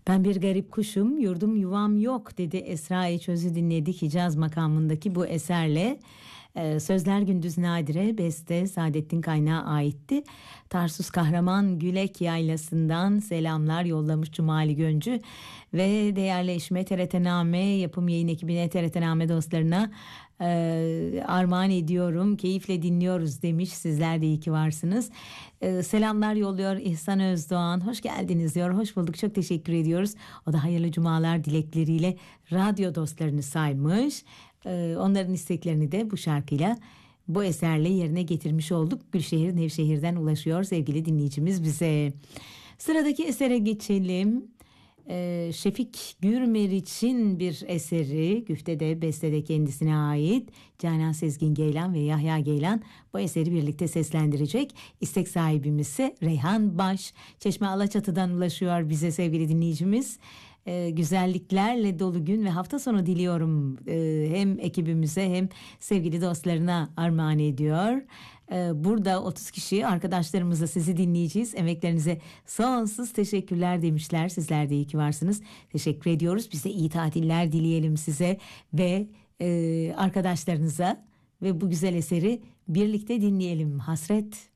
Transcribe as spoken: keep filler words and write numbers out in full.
Ben bir garip kuşum, yurdum yuvam yok dedi Esra Eçöz'ü dinledik Hicaz makamındaki bu eserle. Ee, sözler Gündüz Nadire, beste Saadettin Kaynağı aitti. Tarsus Kahraman Gülek Yaylası'ndan selamlar yollamış Cumali Göncü. Ve değerli eşime T R T Name yapım yayın ekibine, T R T Name dostlarına e, armağan ediyorum. Keyifle dinliyoruz demiş. Sizler de iyi ki varsınız. E, selamlar yolluyor İhsan Özdoğan. Hoş geldiniz diyor. Hoş bulduk. Çok teşekkür ediyoruz. O da hayırlı cumalar dilekleriyle radyo dostlarını saymış. E, onların isteklerini de bu şarkıyla, bu eserle yerine getirmiş olduk. Gülşehir Nevşehir'den ulaşıyor sevgili dinleyicimiz bize. Sıradaki esere geçelim. Ee, Şefik Gürmeriç'in bir eseri, güftede bestede kendisine ait. Canan Sezgin Geylan ve Yahya Geylan bu eseri birlikte seslendirecek. İstek sahibimiz ise Reyhan Baş. Çeşme Alaçatı'dan ulaşıyor bize sevgili dinleyicimiz. Ee, güzelliklerle dolu gün ve hafta sonu diliyorum. Ee, hem ekibimize hem sevgili dostlarına armağan ediyor. Ee, burada otuz kişi arkadaşlarımızla sizi dinleyeceğiz. Emeklerinize sonsuz teşekkürler demişler. Sizler de iyi ki varsınız. Teşekkür ediyoruz. Biz de iyi tatiller dileyelim size ve e, arkadaşlarınıza ve bu güzel eseri birlikte dinleyelim. Hasret.